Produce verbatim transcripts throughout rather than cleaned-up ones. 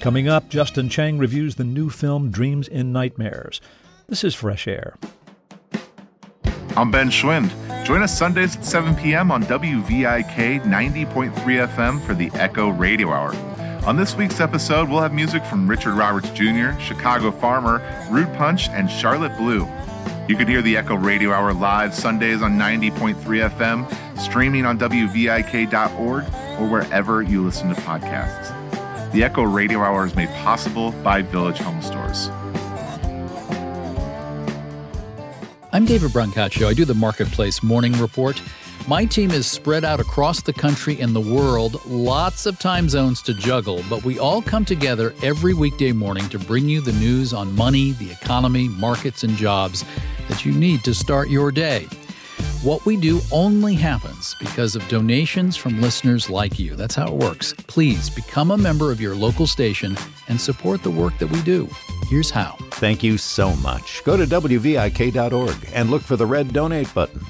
Coming up, Justin Chang reviews the new film Dreams in Nightmares. This is Fresh Air. I'm Ben Schwind. Join us Sundays at seven p.m. on W V I K ninety point three F M for the Echo Radio Hour. On this week's episode, we'll have music from Richard Roberts Junior, Chicago Farmer, Rude Punch, and Charlotte Blue. You can hear the Echo Radio Hour live Sundays on ninety point three F M, streaming on W V I K dot org, or wherever you listen to podcasts. The Echo Radio Hour is made possible by Village Home Stores. I'm David Brancaccio. I do the Marketplace Morning Report. My team is spread out across the country and the world, lots of time zones to juggle, but we all come together every weekday morning to bring you the news on money, the economy, markets, and jobs that you need to start your day. What we do only happens because of donations from listeners like you. That's how it works. Please become a member of your local station and support the work that we do. Here's how. Thank you so much. Go to W V I K dot org and look for the red donate button.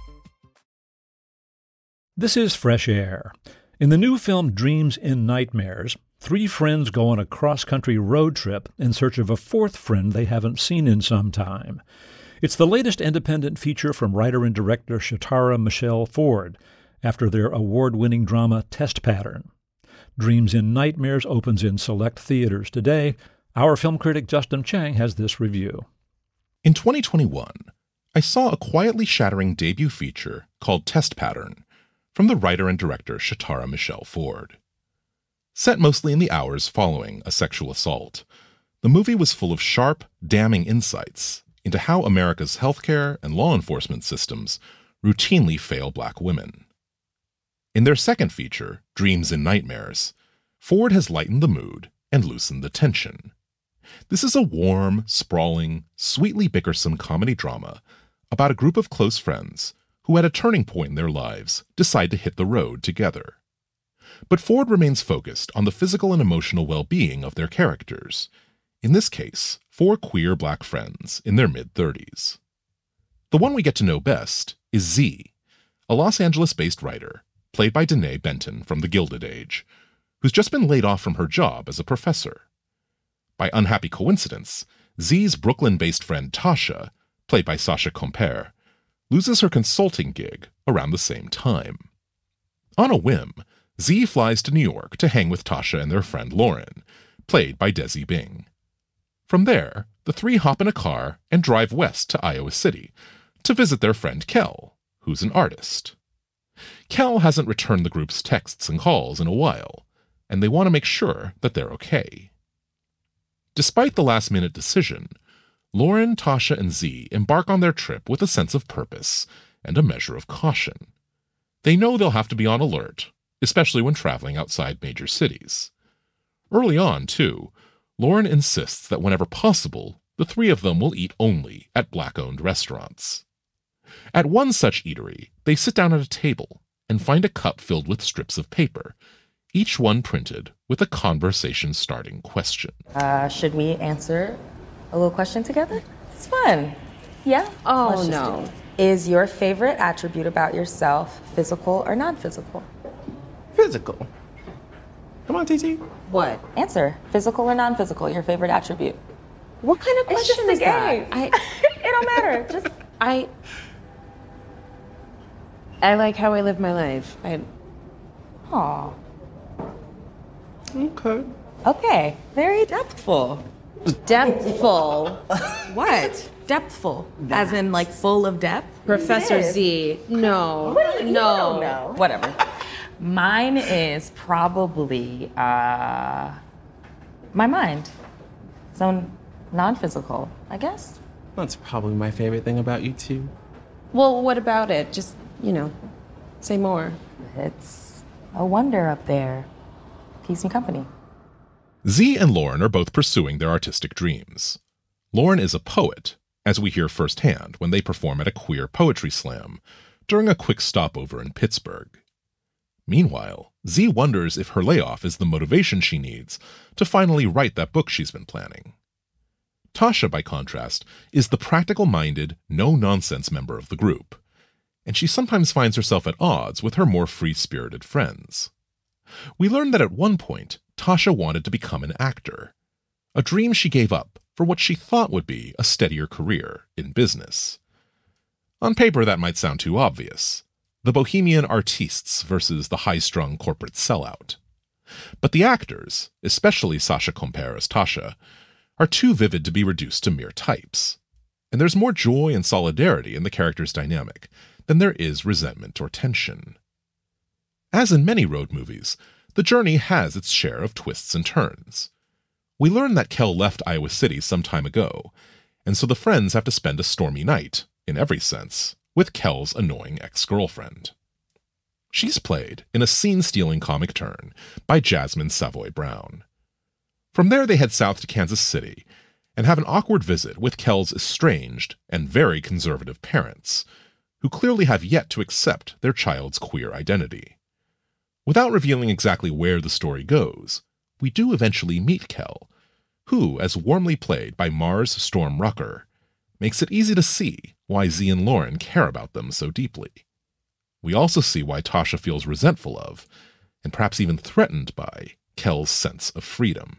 This is Fresh Air. In the new film Dreams in Nightmares, three friends go on a cross-country road trip in search of a fourth friend they haven't seen in some time. It's the latest independent feature from writer and director Shatara Michelle Ford, after their award-winning drama Test Pattern. Dreams in Nightmares opens in select theaters today. Our film critic Justin Chang has this review. In twenty twenty-one, I saw a quietly shattering debut feature called Test Pattern from the writer and director Shatara Michelle Ford. Set mostly in the hours following a sexual assault, the movie was full of sharp, damning insights into how America's healthcare and law enforcement systems routinely fail Black women. In their second feature, Dreams in Nightmares, Ford has lightened the mood and loosened the tension. This is a warm, sprawling, sweetly bickersome comedy drama about a group of close friends who at a turning point in their lives decide to hit the road together. But Ford remains focused on the physical and emotional well-being of their characters, in this case, four queer Black friends in their mid-thirties. The one we get to know best is Z, a Los Angeles-based writer, played by Danae Benton from The Gilded Age, who's just been laid off from her job as a professor. By unhappy coincidence, Z's Brooklyn-based friend Tasha, played by Sasha Compere, loses her consulting gig around the same time. On a whim, Z flies to New York to hang with Tasha and their friend Lauren, played by Desi Bing. From there, the three hop in a car and drive west to Iowa City to visit their friend Kel, who's an artist. Kel hasn't returned the group's texts and calls in a while, and they want to make sure that they're okay. Despite the last-minute decision, Lauren, Tasha, and Z embark on their trip with a sense of purpose and a measure of caution. They know they'll have to be on alert, especially when traveling outside major cities. Early on, too, Lauren insists that whenever possible, the three of them will eat only at Black-owned restaurants. At one such eatery, they sit down at a table and find a cup filled with strips of paper, each one printed with a conversation-starting question. Uh, should we answer a little question together? It's fun. Yeah? Oh, no. Is your favorite attribute about yourself physical or non-physical? Physical. Come on, T T. What? Answer. Physical or non-physical, your favorite attribute. What kind of It's question just a is that? game. I, It don't matter. Just I, I like how I live my life. I, Aw. Okay. Okay. Very depthful. depthful. What? Depthful. As in like full of depth? Professor It is. Z. No. What do you- you no. don't know. Whatever. Mine is probably uh, my mind. So non-physical, I guess. That's probably my favorite thing about you, too. Well, what about it? Just, you know, say more. It's a wonder up there. Keeps me company. Z and Lauren are both pursuing their artistic dreams. Lauren is a poet, as we hear firsthand when they perform at a queer poetry slam during a quick stopover in Pittsburgh. Meanwhile, Z wonders if her layoff is the motivation she needs to finally write that book she's been planning. Tasha, by contrast, is the practical-minded, no-nonsense member of the group, and she sometimes finds herself at odds with her more free-spirited friends. We learn that at one point, Tasha wanted to become an actor, a dream she gave up for what she thought would be a steadier career in business. On paper, that might sound too obvious. The bohemian artistes versus the high-strung corporate sellout. But the actors, especially Sacha Comper as Tasha, are too vivid to be reduced to mere types. And there's more joy and solidarity in the character's dynamic than there is resentment or tension. As in many road movies, the journey has its share of twists and turns. We learn that Kel left Iowa City some time ago, and so the friends have to spend a stormy night, in every sense, with Kel's annoying ex-girlfriend. She's played, in a scene-stealing comic turn, by Jasmine Savoy Brown. From there they head south to Kansas City, and have an awkward visit with Kel's estranged and very conservative parents, who clearly have yet to accept their child's queer identity. Without revealing exactly where the story goes, we do eventually meet Kel, who, as warmly played by Mars Storm Rucker, makes it easy to see why Z and Lauren care about them so deeply. We also see why Tasha feels resentful of, and perhaps even threatened by, Kel's sense of freedom.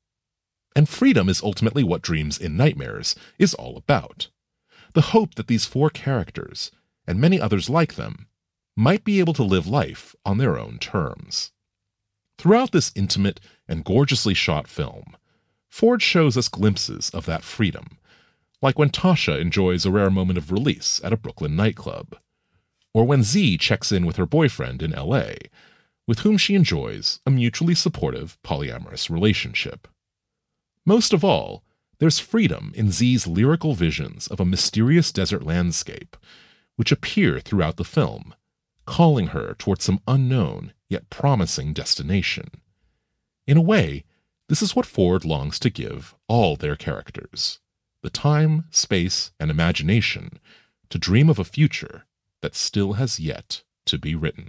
And freedom is ultimately what Dreams in Nightmares is all about. The hope that these four characters, and many others like them, might be able to live life on their own terms. Throughout this intimate and gorgeously shot film, Ford shows us glimpses of that freedom, like when Tasha enjoys a rare moment of release at a Brooklyn nightclub, or when Z checks in with her boyfriend in L A, with whom she enjoys a mutually supportive polyamorous relationship. Most of all, there's freedom in Z's lyrical visions of a mysterious desert landscape, which appear throughout the film, calling her towards some unknown yet promising destination. In a way, this is what Ford longs to give all their characters, the time, space, and imagination to dream of a future that still has yet to be written.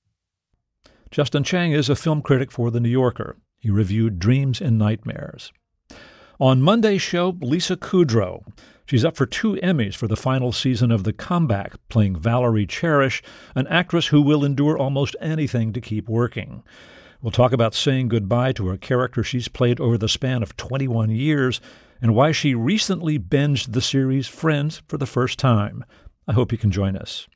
Justin Chang is a film critic for The New Yorker. He reviewed Dreams in Nightmares. On Monday's show, Lisa Kudrow. She's up for two Emmys for the final season of The Comeback, playing Valerie Cherish, an actress who will endure almost anything to keep working. We'll talk about saying goodbye to a character she's played over the span of twenty-one years and why she recently binged the series Friends for the first time. I hope you can join us.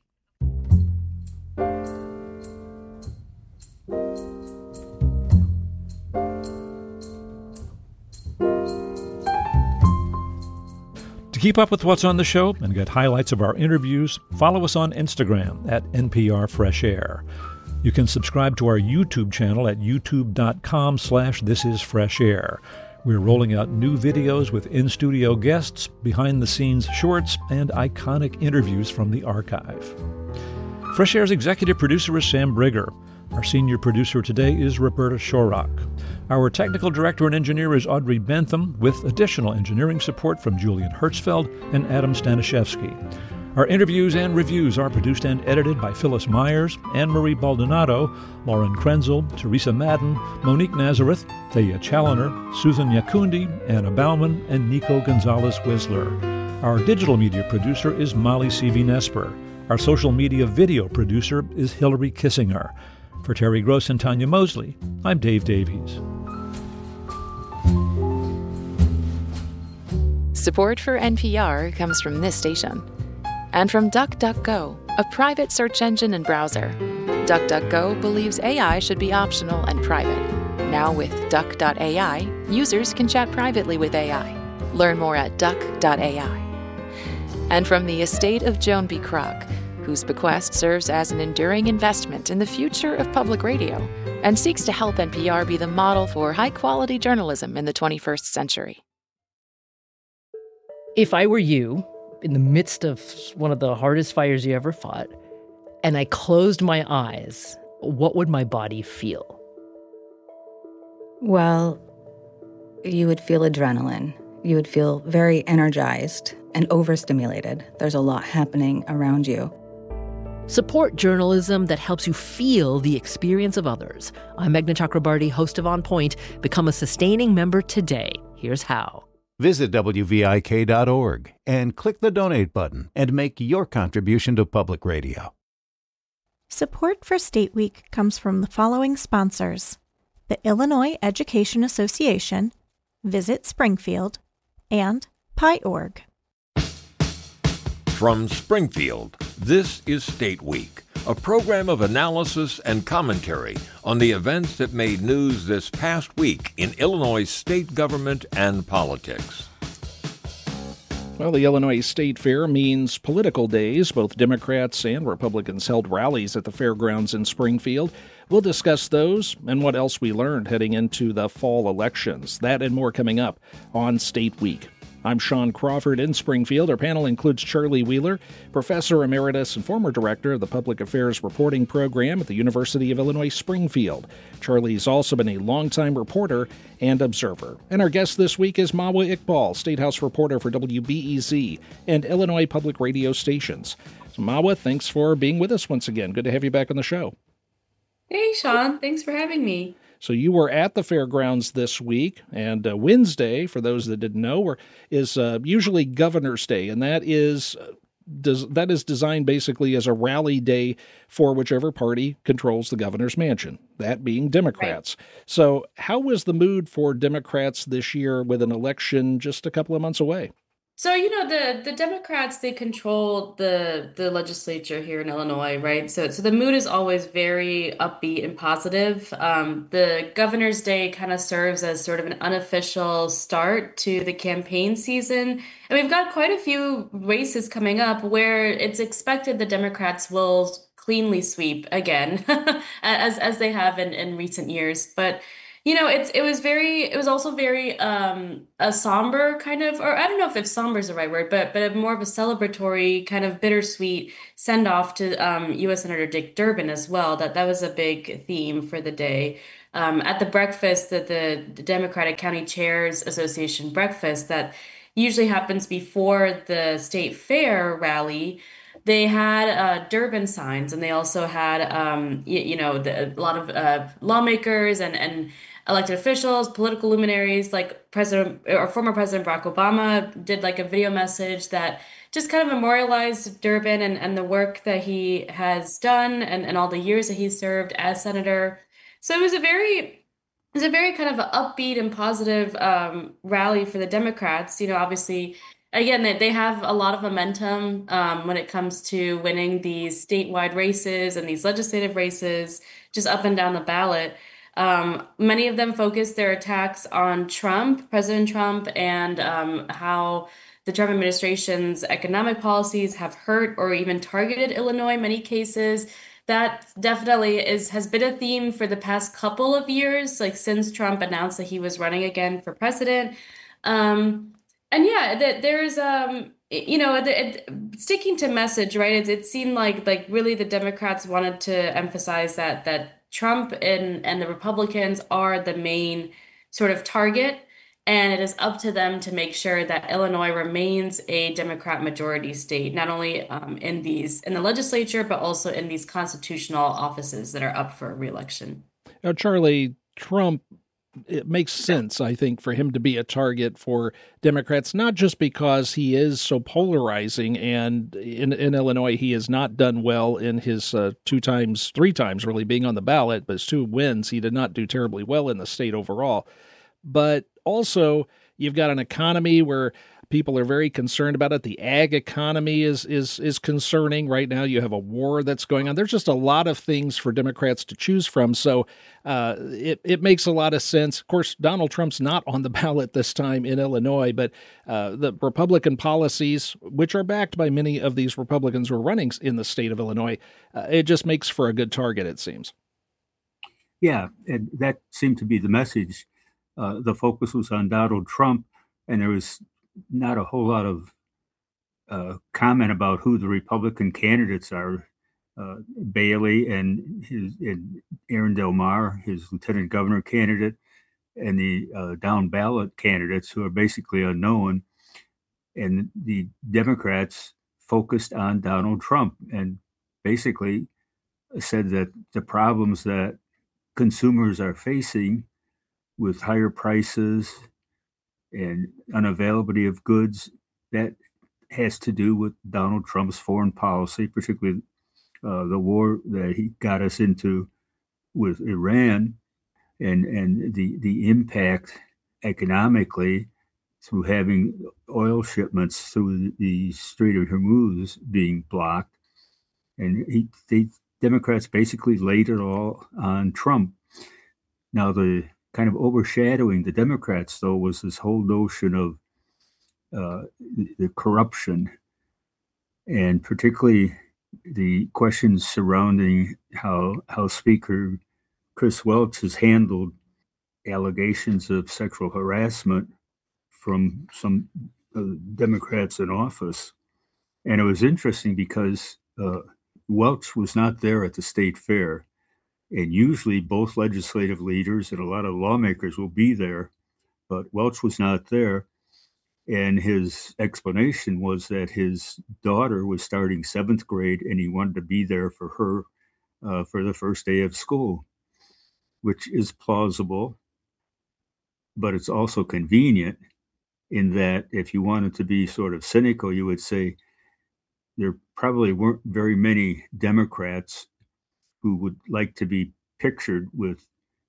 To keep up with what's on the show and get highlights of our interviews, follow us on Instagram at N P R Fresh Air. You can subscribe to our YouTube channel at youtube.com slash This Is Fresh Air. We're rolling out new videos with in-studio guests, behind-the-scenes shorts, and iconic interviews from the archive. Fresh Air's executive producer is Sam Brigger. Our senior producer today is Roberta Shorrock. Our technical director and engineer is Audrey Bentham, with additional engineering support from Julian Hertzfeld and Adam Stanishevsky. Our interviews and reviews are produced and edited by Phyllis Myers, Anne-Marie Baldonado, Lauren Krenzel, Teresa Madden, Monique Nazareth, Thea Challoner, Susan Yakundi, Anna Bauman, and Nico Gonzalez-Whistler. Our digital media producer is Molly C V. Nesper. Our social media video producer is Hillary Kissinger. For Terry Gross and Tanya Mosley, I'm Dave Davies. Support for N P R comes from this station. And from DuckDuckGo, a private search engine and browser. DuckDuckGo believes A I should be optional and private. Now with Duck dot A I, users can chat privately with A I. Learn more at Duck dot A I. And from the estate of Joan B. Kroc, whose bequest serves as an enduring investment in the future of public radio and seeks to help N P R be the model for high-quality journalism in the twenty-first century. If I were you, in the midst of one of the hardest fires you ever fought, and I closed my eyes, what would my body feel? Well, you would feel adrenaline. You would feel very energized and overstimulated. There's a lot happening around you. Support journalism that helps you feel the experience of others. I'm Meghna Chakrabarty, host of On Point. Become a sustaining member today. Here's how. Visit W V I K dot org and click the donate button and make your contribution to public radio. Support for State Week comes from the following sponsors: the Illinois Education Association, Visit Springfield, and Pi dot org. From Springfield, this is State Week, a program of analysis and commentary on the events that made news this past week in Illinois state government and politics. Well, the Illinois State Fair means political days. Both Democrats and Republicans held rallies at the fairgrounds in Springfield. We'll discuss those and what else we learned heading into the fall elections. That and more coming up on State Week. I'm Sean Crawford in Springfield. Our panel includes Charlie Wheeler, Professor Emeritus and former Director of the Public Affairs Reporting Program at the University of Illinois Springfield. Charlie's also been a longtime reporter and observer. And our guest this week is Mawa Iqbal, State House reporter for W B E Z and Illinois Public Radio stations. So Mawa, thanks for being with us once again. Good to have you back on the show. Hey, Sean. Thanks for having me. So you were at the fairgrounds this week, and uh, Wednesday, for those that didn't know, were, is uh, usually Governor's Day, and that is uh, does, that is designed basically as a rally day for whichever party controls the governor's mansion, that being Democrats. Right. So how was the mood for Democrats this year with an election just a couple of months away? So, you know, the, the Democrats, they control the the legislature here in Illinois, right? So so the mood is always very upbeat and positive. Um, the Governor's Day kind of serves as sort of an unofficial start to the campaign season. And we've got quite a few races coming up where it's expected the Democrats will cleanly sweep again, as as they have in, in recent years. But You know, it's it was very it was also very um, a somber kind of, or I don't know if, if somber is the right word, but but more of a celebratory kind of bittersweet send off to um, U S Senator Dick Durbin as well. That that was a big theme for the day. Um, at the breakfast, that the, the Democratic County Chairs Association breakfast that usually happens before the state fair rally. They had uh, Durbin signs, and they also had, um, you, you know, the, a lot of uh, lawmakers and, and elected officials, political luminaries, like President or former President Barack Obama did like a video message that just kind of memorialized Durbin and, and the work that he has done and, and all the years that he served as senator. So it was a very It was a very kind of an upbeat and positive um, rally for the Democrats. You know, obviously, again, they, they have a lot of momentum um, when it comes to winning these statewide races and these legislative races, just up and down the ballot. Um, many of them focus their attacks on Trump, President Trump, and um, how the Trump administration's economic policies have hurt or even targeted Illinois in many cases. That definitely is has been a theme for the past couple of years, like since Trump announced that he was running again for president. Um, and yeah, that there's, um, you know, it, it, sticking to message, right? It, it seemed like like really the Democrats wanted to emphasize that that Trump and, and the Republicans are the main sort of target. And it is up to them to make sure that Illinois remains a Democrat majority state, not only um, in these in the legislature, but also in these constitutional offices that are up for re-election. Now, Charlie, Trump, it makes sense, I think, for him to be a target for Democrats, not just because he is so polarizing, and in, in Illinois, he has not done well in his uh, two times, three times really being on the ballot, but his two wins, he did not do terribly well in the state overall. But also, you've got an economy where people are very concerned about it. The ag economy is is is concerning right now. You have a war that's going on. There's just a lot of things for Democrats to choose from. So uh, it, it makes a lot of sense. Of course, Donald Trump's not on the ballot this time in Illinois, but uh, the Republican policies, which are backed by many of these Republicans who are running in the state of Illinois, uh, it just makes for a good target, it seems. Yeah, and that seemed to be the message. Uh, the focus was on Donald Trump, and there was not a whole lot of uh, comment about who the Republican candidates are. Uh, Bailey and his and Aaron Del Mar, his lieutenant governor candidate, and the uh, down ballot candidates who are basically unknown. And the Democrats focused on Donald Trump and basically said that the problems that consumers are facing with higher prices and unavailability of goods, that has to do with Donald Trump's foreign policy, particularly uh, the war that he got us into with Iran. and and the the impact economically through having oil shipments through the Strait of Hormuz being blocked. And he, they, Democrats basically laid it all on Trump. Now, the kind of overshadowing the Democrats, though, was this whole notion of uh, the corruption, and particularly the questions surrounding how how Speaker Chris Welch has handled allegations of sexual harassment from some uh, Democrats in office. And it was interesting because uh, Welch was not there at the state fair. And usually both legislative leaders and a lot of lawmakers will be there, but Welch was not there. And his explanation was that his daughter was starting seventh grade and he wanted to be there for her uh, for the first day of school, which is plausible, but it's also convenient in that if you wanted to be sort of cynical, you would say there probably weren't very many Democrats who would like to be pictured with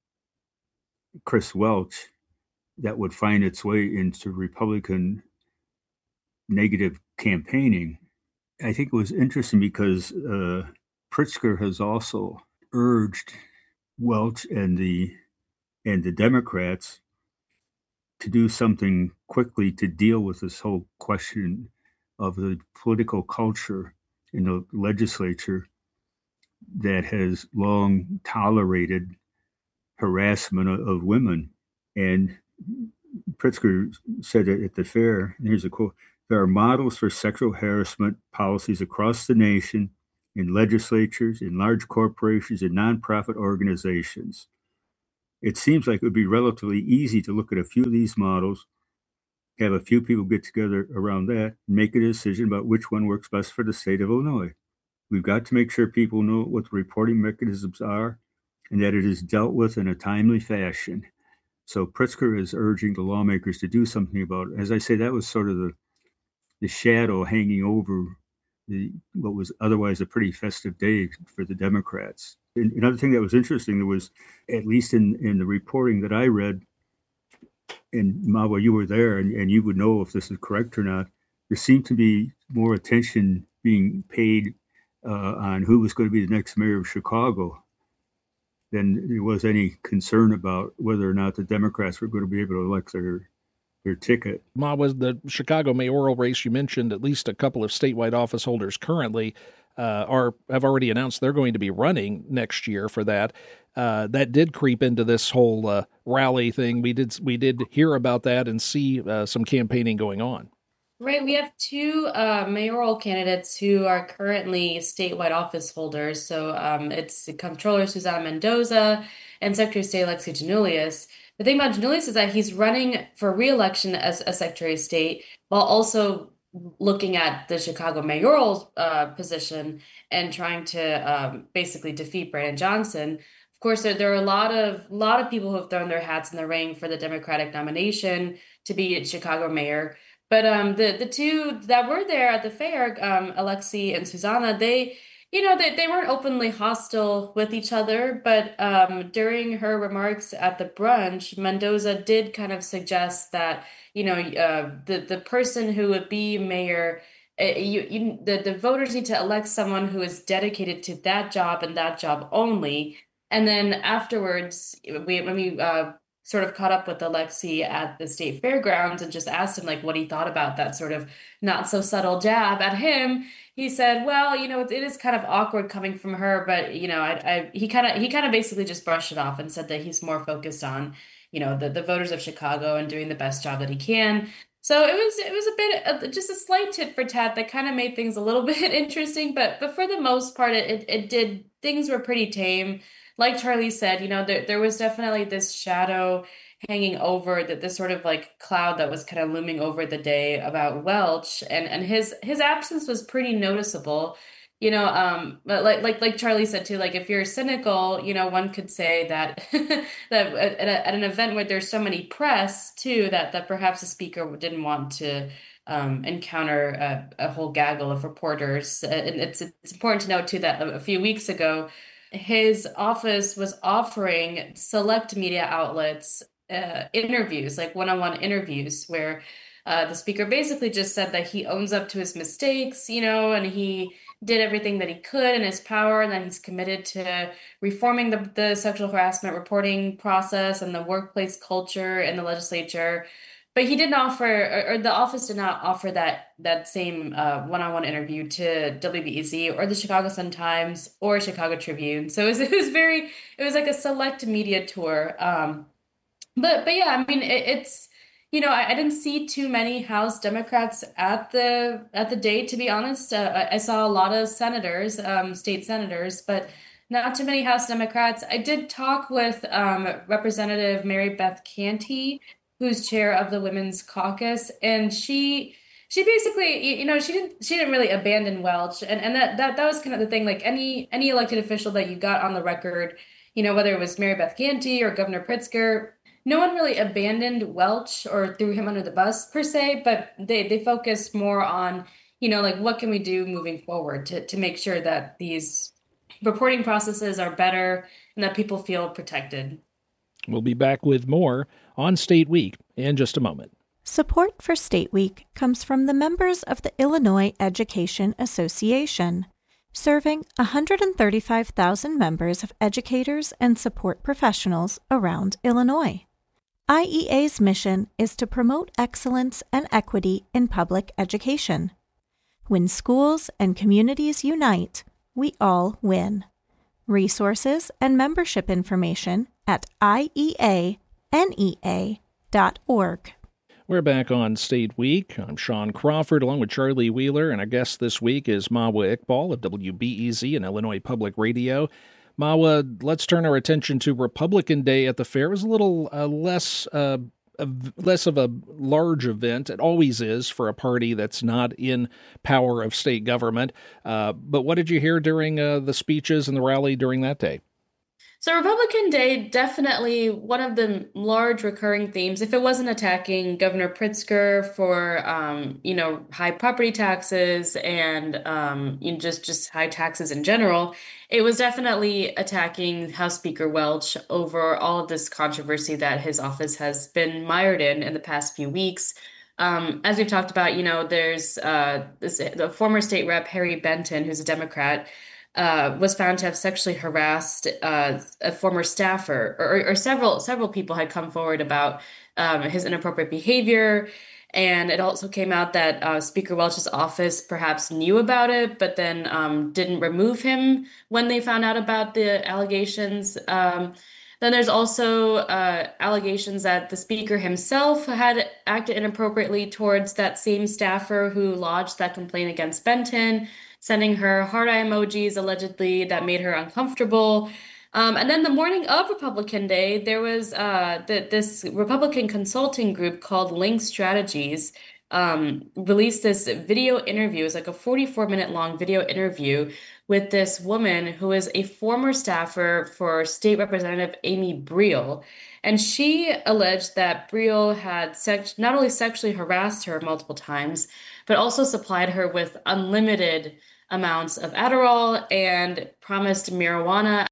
Chris Welch that would find its way into Republican negative campaigning. I think it was interesting because uh, Pritzker has also urged Welch and the and the Democrats to do something quickly to deal with this whole question of the political culture in the legislature that has long tolerated harassment of, of women. And Pritzker said it at the fair, and here's a quote: "There are models for sexual harassment policies across the nation in legislatures, in large corporations, in nonprofit organizations. It seems like it would be relatively easy to look at a few of these models, have a few people get together around that, and make a decision about which one works best for the state of Illinois. We've got to make sure people know what the reporting mechanisms are and that it is dealt with in a timely fashion." So Pritzker is urging the lawmakers to do something about it. As I say, that was sort of the the shadow hanging over the what was otherwise a pretty festive day for the Democrats. And another thing that was interesting, there was, at least in, in the reporting that I read, and Mawa, you were there, and, and you would know if this is correct or not, there seemed to be more attention being paid uh, on who was going to be the next mayor of Chicago than there was any concern about whether or not the Democrats were going to be able to elect their their ticket. Ma, was the Chicago mayoral race you mentioned, at least a couple of statewide office holders currently uh, are have already announced they're going to be running next year for that. Uh, that did creep into this whole uh, rally thing. We did we did hear about that and see uh, some campaigning going on. Right. We have two uh, mayoral candidates who are currently statewide office holders. So um, it's Comptroller Susana Mendoza and Secretary of State Alexi Giannoulias. The thing about Giannoulias is that he's running for re-election as a Secretary of State while also looking at the Chicago mayoral uh, position and trying to um, basically defeat Brandon Johnson. Of course, there, there are a lot of lot of people who have thrown their hats in the ring for the Democratic nomination to be Chicago mayor. But um, the the two that were there at the fair, um, Alexi and Susana, they, you know, they, they weren't openly hostile with each other. But um, during her remarks at the brunch, Mendoza did kind of suggest that, you know, uh, the the person who would be mayor, uh, you, you the the voters need to elect someone who is dedicated to that job and that job only. And then afterwards, we when we uh, sort of caught up with Alexi at the state fairgrounds and just asked him like what he thought about that sort of not so subtle jab at him. He said, well, you know, it, it is kind of awkward coming from her, but you know, I, I he kind of he kind of basically just brushed it off and said that he's more focused on, you know, the, the voters of Chicago and doing the best job that he can. So it was it was a bit of just a slight tit for tat that kind of made things a little bit interesting, but but for the most part, it, it, it did things were pretty tame. Like Charlie said, you know, there there was definitely this shadow hanging over that this sort of like cloud that was kind of looming over the day about Welch, and and his his absence was pretty noticeable. You know, um, but like like like Charlie said too, like if you're cynical, you know, one could say that that at, a, at an event where there's so many press too, that that perhaps the speaker didn't want to um, encounter a, a whole gaggle of reporters. And it's it's important to note too that a, a few weeks ago, his office was offering select media outlets uh, interviews, like one-on-one interviews, where uh, the speaker basically just said that he owns up to his mistakes, you know, and he did everything that he could in his power, and that he's committed to reforming the, the sexual harassment reporting process and the workplace culture in the legislature. But he didn't offer, or, or the office did not offer that that same uh, one-on-one interview to W B E Z or the Chicago Sun-Times or Chicago Tribune. So it was, it was very, it was like a select media tour. Um, but but yeah, I mean, it, it's, you know, I, I didn't see too many House Democrats at the at the date, to be honest. Uh, I, I saw a lot of senators, um, state senators, but not too many House Democrats. I did talk with um, Representative Mary Beth Canty, who's chair of the Women's Caucus, and she she basically, you know, she didn't she didn't really abandon Welch, and and that that that was kind of the thing. Like any any elected official that you got on the record, you know, whether it was Mary Beth Canty or Governor Pritzker, no one really abandoned Welch or threw him under the bus per se, but they they focused more on, you know, like what can we do moving forward to to make sure that these reporting processes are better and that people feel protected. We'll be back with more on State Week in just a moment. Support for State Week comes from the members of the Illinois Education Association, serving one hundred thirty-five thousand members of educators and support professionals around Illinois. I E A's mission is to promote excellence and equity in public education. When schools and communities unite, we all win. Resources and membership information at I E A N E A dot org. We're back on State Week. I'm Sean Crawford along with Charlie Wheeler, and our guest this week is Mawa Iqbal of W B E Z and Illinois Public Radio. Mawa, let's turn our attention to Republican Day at the fair. It was a little uh, less uh, a, less of a large event. It always is for a party that's not in power of state government. Uh, but what did you hear during uh, the speeches and the rally during that day? So Republican Day, definitely one of the large recurring themes. If it wasn't attacking Governor Pritzker for, um, you know, high property taxes and um, you know, just just high taxes in general, it was definitely attacking House Speaker Welch over all of this controversy that his office has been mired in in the past few weeks. Um, as we've talked about, you know, there's uh, this, the former state rep Harry Benton, who's a Democrat, Uh, was found to have sexually harassed uh, a former staffer, or, or several several people had come forward about um, his inappropriate behavior. And it also came out that uh, Speaker Welch's office perhaps knew about it, but then um, didn't remove him when they found out about the allegations. Um, then there's also uh, allegations that the speaker himself had acted inappropriately towards that same staffer who lodged that complaint against Benton, sending her heart eye emojis allegedly that made her uncomfortable. Um, and then the morning of Republican Day, there was uh, the, this Republican consulting group called Link Strategies um, released this video interview. It was like a forty-four minute long video interview with this woman who is a former staffer for State Representative Amy Briel. And she alleged that Briel had sex- not only sexually harassed her multiple times, but also supplied her with unlimited amounts of Adderall and promised marijuana.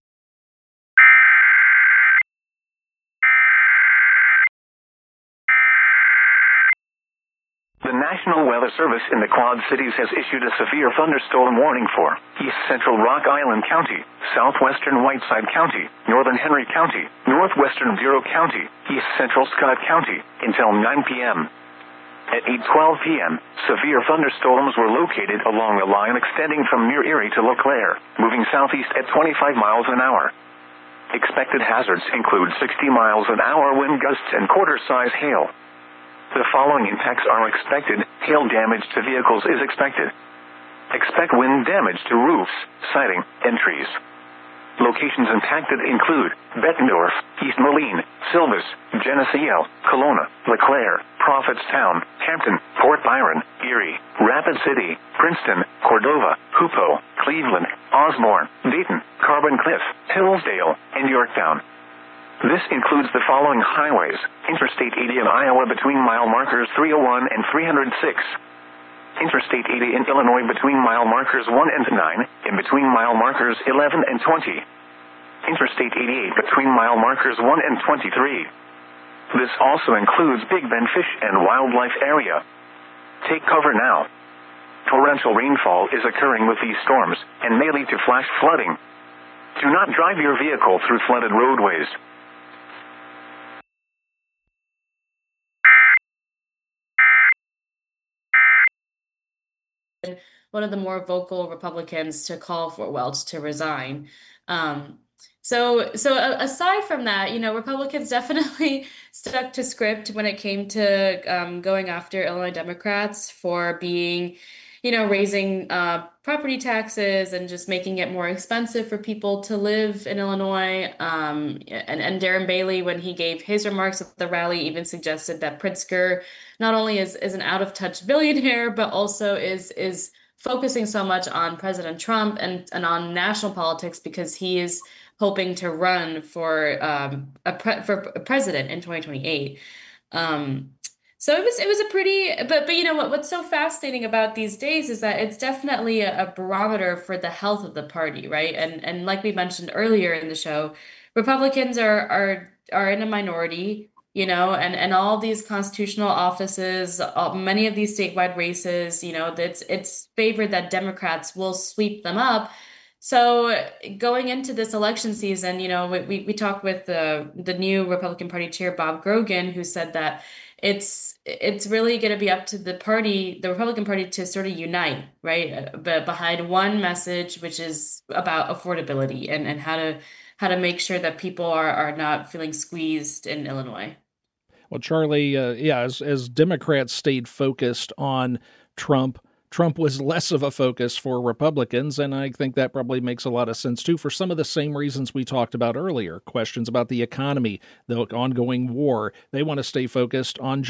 The National Weather Service in the Quad Cities has issued a severe thunderstorm warning for East Central Rock Island County, Southwestern Whiteside County, Northern Henry County, Northwestern Bureau County, East Central Scott County, until nine p.m. At eight twelve p.m., severe thunderstorms were located along the line extending from near Erie to Eau Claire, moving southeast at twenty-five miles an hour. Expected hazards include sixty miles an hour wind gusts and quarter-size hail. The following impacts are expected. Hail damage to vehicles is expected. Expect wind damage to roofs, siding, and trees. Locations impacted include Bettendorf, East Moline, Silvis, Geneseo, Kelowna, LeClaire, Prophetstown, Hampton, Port Byron, Erie, Rapid City, Princeton, Cordova, Hoopo, Cleveland, Osborne, Dayton, Carbon Cliff, Hillsdale, and Yorktown. This includes the following highways: Interstate eighty in Iowa between mile markers three oh one and three oh six. Interstate eighty in Illinois between mile markers one and nine, and between mile markers eleven and twenty. Interstate eighty-eight between mile markers one and twenty-three. This also includes Big Bend Fish and Wildlife Area. Take cover now. Torrential rainfall is occurring with these storms and may lead to flash flooding. Do not drive your vehicle through flooded roadways. One of the more vocal Republicans to call for Welch to resign. Um, so, so aside from that, you know, Republicans definitely stuck to script when it came to um, going after Illinois Democrats for being, you know, raising uh, property taxes and just making it more expensive for people to live in Illinois. Um, and, and Darren Bailey, when he gave his remarks at the rally, even suggested that Pritzker not only is, is an out-of-touch billionaire, but also is is focusing so much on President Trump and, and on national politics because he is hoping to run for um, a pre- for a president in twenty twenty-eight. Um, so it was it was a pretty, but but you know what what's so fascinating about these days is that it's definitely a, a barometer for the health of the party, right? And and like we mentioned earlier in the show, Republicans are are are in a minority, you know, and and all these constitutional offices, all, many of these statewide races, you know, it's it's favored that Democrats will sweep them up. So going into this election season, you know, we we talked with the the new Republican Party chair, Bob Grogan, who said that it's it's really going to be up to the party, the Republican Party, to sort of unite, right, but behind one message, which is about affordability and, and how to how to make sure that people are are not feeling squeezed in Illinois. Well, Charlie, uh, yeah, as as Democrats stayed focused on Trump, Trump was less of a focus for Republicans, and I think that probably makes a lot of sense, too, for some of the same reasons we talked about earlier. Questions about the economy, the ongoing war. They want to stay focused on